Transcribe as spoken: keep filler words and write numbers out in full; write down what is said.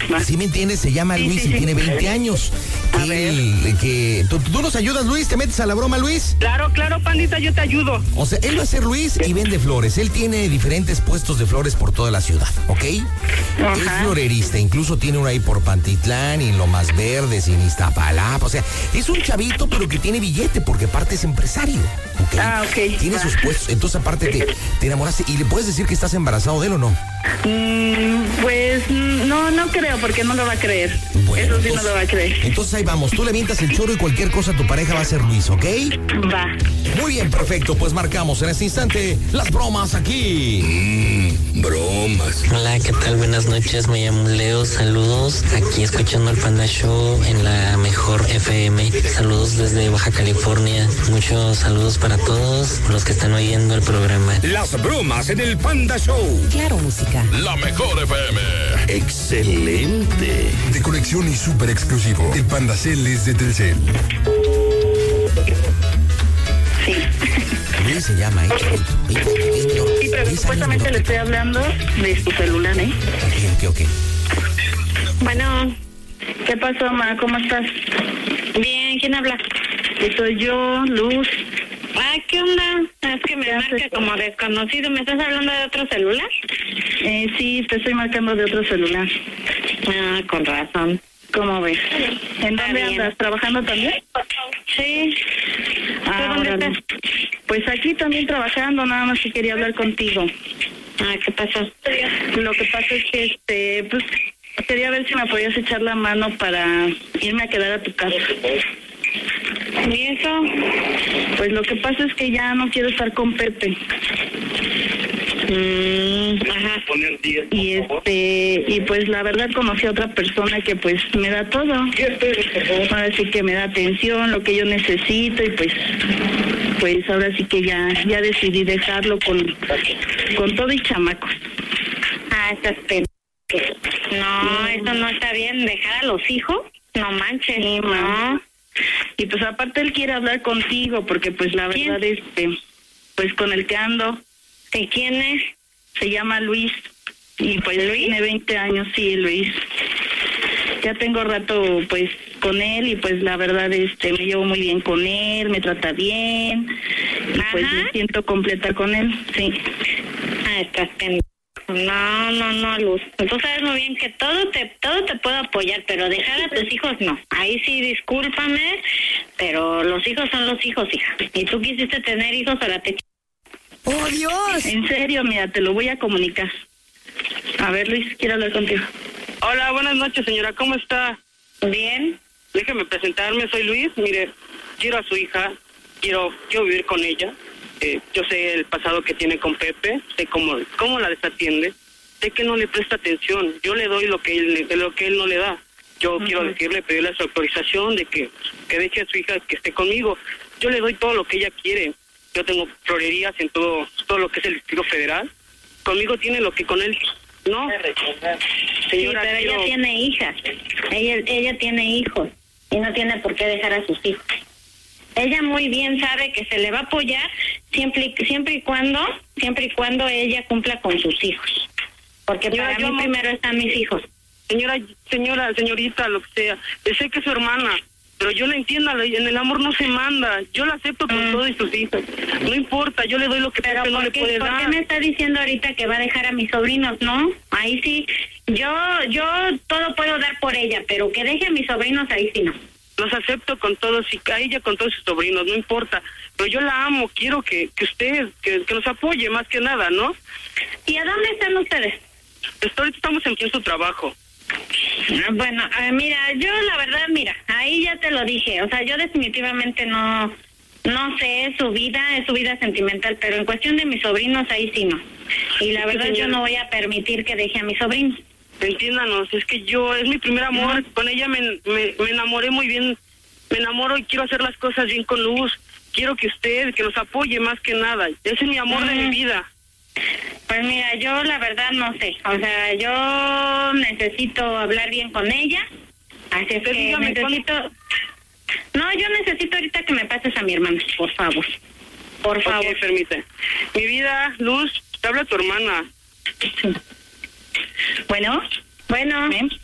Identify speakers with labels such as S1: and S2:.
S1: ¿Sí me entiendes? Se llama
S2: sí,
S1: Luis
S2: sí,
S1: y
S2: sí.
S1: tiene veinte años.
S2: A
S1: Que,
S2: ver.
S1: que ¿tú, tú nos ayudas, Luis? ¿Te metes a la broma, Luis?
S2: Claro, claro, pandita, yo te ayudo.
S1: O sea, él va a ser Luis y vende flores. Él tiene diferentes puestos de flores por toda la ciudad, ¿ok?
S2: Ajá.
S1: Es florerista, incluso tiene uno ahí por Pantitlán y en Lomas Verdes y en Iztapalapa. O sea, es un chavito, pero que tiene billete porque aparte es empresario, ¿ok?
S2: Ah, ok.
S1: Tiene
S2: Va.
S1: sus puestos, entonces aparte te, te enamoraste. ¿Y le puedes decir que estás embarazado de él o no?
S2: Mm, pues no, no creo, porque no lo va a creer.
S1: Bueno,
S2: Eso sí
S1: entonces,
S2: no lo va a creer.
S1: Entonces ahí vamos, tú le avientas el choro y cualquier cosa tu pareja va a ser Luis, ¿ok?
S2: Va.
S1: Muy bien, perfecto, pues marcamos en este instante las bromas aquí.
S3: Mmm, bromas.
S4: Hola, ¿qué tal? Buenas noches, me llamo Leo, saludos, aquí escuchando el Panda Show en la mejor F M, saludos desde Baja California, muchos saludos para todos los que están oyendo el programa.
S3: Las bromas en el Panda Show.
S5: Claro, música.
S3: La mejor F M. Excelente.
S6: De conexión y súper exclusivo. El Panda Cel es de Telcel.
S2: Sí.
S1: Luis se llama, ¿eh?
S2: Sí, pero supuestamente le estoy hablando de su celular, ¿eh?
S1: Ok, ok, ok.
S2: Bueno. ¿Qué pasó, ma? ¿Cómo estás? Bien, ¿quién habla? Que soy yo, Luz.
S7: Ah, ¿qué onda? Es que me marca como desconocido. ¿Me estás hablando de otro celular?
S2: Eh, sí, te estoy marcando de otro celular.
S7: Ah, con razón.
S2: ¿Cómo ves? ¿En
S7: Está
S2: dónde
S7: bien.
S2: andas? ¿Trabajando también?
S7: Sí.
S2: Ah,
S7: ¿Tú dónde
S2: órale.
S7: estás?
S2: Pues aquí también trabajando, nada más que quería hablar contigo.
S7: Ah, ¿qué pasó?
S2: Lo que pasa es que, este, pues, quería ver si me podías echar la mano para irme a quedar a tu casa.
S7: ¿Y eso?
S2: Pues lo que pasa es que ya no quiero estar con Pepe.
S7: Mm, ajá.
S2: Y este, y pues la verdad conocí a otra persona que pues me da todo. Ahora sí que me da atención, lo que yo necesito y pues, pues ahora sí que ya, ya decidí dejarlo con, con todo y chamacos.
S7: Ah, estás pen... No, eso no está bien. ¿Dejar a los hijos? No manches.
S2: Sí,
S7: no.
S2: ma. Y pues aparte él quiere hablar contigo porque pues la
S7: ¿Quién?
S2: verdad este, pues con el que ando,
S7: ¿Y quién es?
S2: se llama Luis y pues
S7: ¿Luis?
S2: tiene veinte años, sí, Luis. Ya tengo rato pues con él y pues la verdad este me llevo muy bien con él, me trata bien y pues
S7: Ajá.
S2: me siento completa con él, sí.
S7: Ah, estás pen... No, no, no, Luz. Tú sabes muy bien que todo te todo te puedo apoyar, pero dejar a tus hijos no. Ahí sí, discúlpame, pero los hijos son los hijos, hija. Y tú quisiste tener hijos, ahora te...
S5: ¡Oh, Dios!
S2: En serio, mira, te lo voy a comunicar. A ver, Luis, quiero hablar contigo.
S8: Hola, buenas noches, señora. ¿Cómo está?
S7: Bien.
S8: Déjeme presentarme. Soy Luis. Mire, quiero a su hija. Quiero, quiero vivir con ella. Eh, yo sé el pasado que tiene con Pepe. Sé cómo, cómo la desatiende. Sé que no le presta atención. Yo le doy lo que él, de lo que él no le da. Yo
S2: Uh-huh.
S8: quiero decirle, pedirle su autorización de que, que deje a su hija que esté conmigo. Yo le doy todo lo que ella quiere. Yo tengo florerías en todo, todo lo que es el Distrito Federal. Conmigo tiene lo que con él no.
S7: Sí, pero ella
S8: quiero-
S7: tiene hijas. Ella, ella tiene hijos y no tiene por qué dejar a sus hijos. Ella muy bien sabe que se le va a apoyar siempre y, siempre y cuando siempre y cuando ella cumpla con sus hijos. Porque
S8: Señora,
S7: para
S8: yo
S7: mí
S8: amo-
S7: primero están mis hijos.
S8: Señora, señora, señorita, lo que sea, yo sé que es su hermana, pero yo la entiendo, la- en el amor no se manda, yo la acepto con
S7: Mm.
S8: todos sus hijos, no importa, yo le doy lo que
S7: Pero
S8: Pepe no
S7: ¿por
S8: le
S7: qué,
S8: puede
S7: por qué
S8: dar.
S7: me está diciendo ahorita que va a dejar a mis sobrinos? No, ahí sí, yo yo todo puedo dar por ella, pero que deje a mis sobrinos ahí sí no.
S8: Los acepto con todos, y a ella con todos sus sobrinos, no importa, pero yo la amo, quiero que, que usted, que, que nos apoye más que nada, ¿no?
S7: ¿Y a dónde están ustedes?
S8: Esto, ahorita estamos en su trabajo.
S7: Ah, Bueno, eh, mira, yo la verdad, mira, ahí ya te lo dije, o sea, yo definitivamente no, no sé, es su vida, es su vida sentimental, pero en cuestión de mis sobrinos, ahí sí no. Y la
S8: Sí,
S7: verdad yo
S8: señora.
S7: no voy a permitir que deje a mis sobrinos.
S8: Entiéndanos, es que yo, es mi primer amor,
S7: Ujú.
S8: con ella me, me, me enamoré muy bien, me enamoro y quiero hacer las cosas bien con Luz, quiero que usted, que nos apoye más que nada, ese es mi amor de
S7: Mm.
S8: mi vida.
S7: Pues mira, yo la verdad no sé, o sea, yo necesito hablar bien con ella, así es
S8: Usted
S7: que
S8: dígame
S7: necesito... No, yo necesito ahorita que me pases a mi hermana, por favor, por favor.
S8: Ok, permite. Mi vida, Luz, te habla tu hermana.
S2: Bueno,
S7: Bueno,
S2: ¿eh?